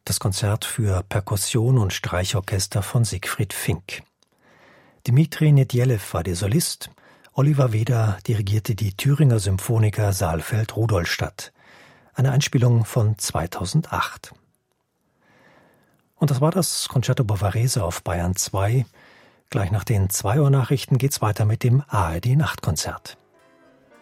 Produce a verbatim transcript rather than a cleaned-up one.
Das Konzert für Perkussion und Streichorchester von Siegfried Fink. Dmitri Nedjelew war der Solist, Oliver Weder dirigierte die Thüringer Symphoniker Saalfeld-Rudolstadt. Eine Einspielung von zweitausendacht. Und das war das Concerto Bavarese auf Bayern zwei. Gleich nach den zwei Uhr Nachrichten geht's weiter mit dem A R D Nachtkonzert.